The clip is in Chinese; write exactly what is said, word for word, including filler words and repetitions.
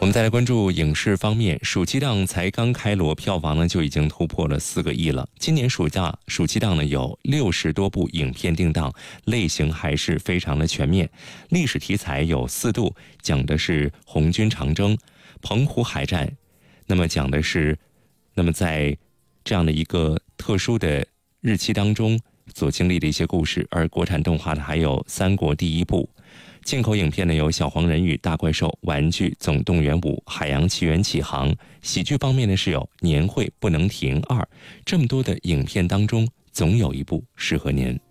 我们再来关注影视方面，暑期档才刚开锣，票房呢就已经突破了四个亿了。今年暑假暑期档呢有六十多部影片定档，类型还是非常的全面。历史题材有四度，讲的是红军长征、澎湖海战，那么讲的是，那么在这样的一个特殊的日期当中所经历的一些故事。而国产动画呢还有三国第一部。进口影片呢有小黄人与大怪兽、玩具总动员五、海洋奇缘启航。喜剧方面呢是有年会不能停二。这么多的影片当中，总有一部适合您。